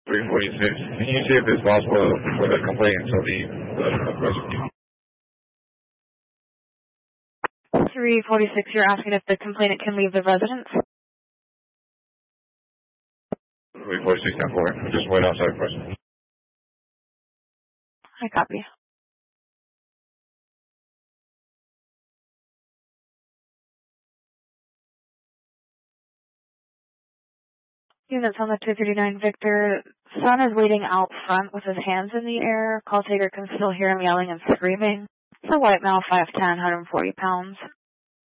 346. Can you see if it's possible for the complainant to leave the residence? 346, you're asking if the complainant can leave the residence? 346, 10-4. Just wait outside for us. I copy. Units on the 239 Victor. Son is waiting out front with his hands in the air. Call taker can still hear him yelling and screaming. It's a white male, 5'10", 140 pounds.